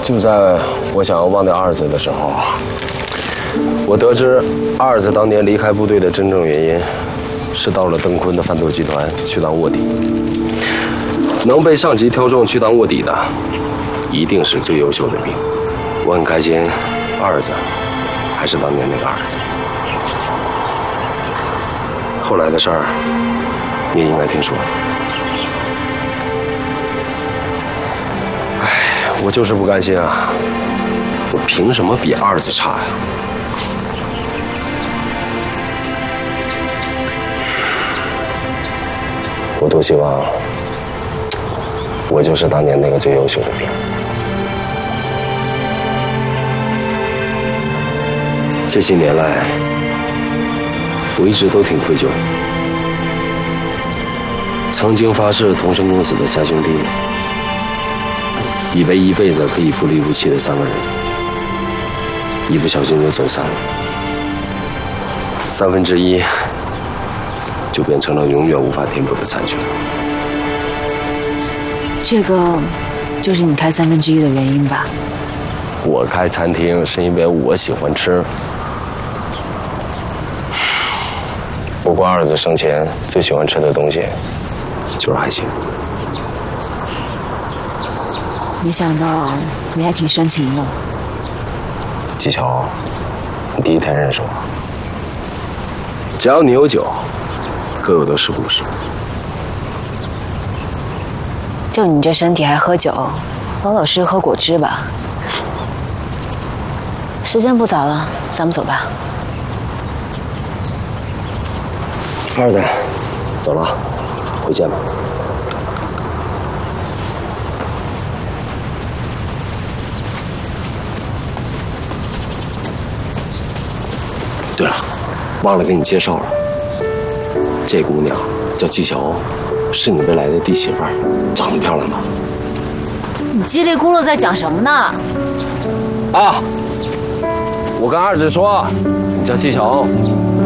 就在我想要忘掉二子的时候，我得知二子当年离开部队的真正原因，是到了邓坤的贩毒集团去当卧底。能被上级挑中去当卧底的，一定是最优秀的兵。我很开心，二子还是当年那个儿子。后来的事儿，你也应该听说了。哎，我就是不甘心啊！我凭什么比二子差呀？我多希望，我就是当年那个最优秀的兵。这些年来，我一直都挺愧疚。曾经发誓同生共死的三兄弟，以为一辈子可以不离不弃的三个人，一不小心就走散了，1/3就变成了永远无法填补的残缺。 这个就是你开1/3的原因吧？ 我开餐厅是因为我喜欢吃。不过二子生前最喜欢吃的东西就是海鲜。 没想到你还挺深情的。 季乔，你第一天认识我，只要你有酒，各有都是故事。 就你这身体还喝酒，老老实实喝果汁吧。时间不早了，咱们走吧。 二子，走了，回见吧。对了，忘了给你介绍了，这姑娘叫季乔，是你未来的弟媳妇儿，长得漂亮吧？ 你叽里咕噜在讲什么呢？ 啊！我跟二子说，你叫季乔，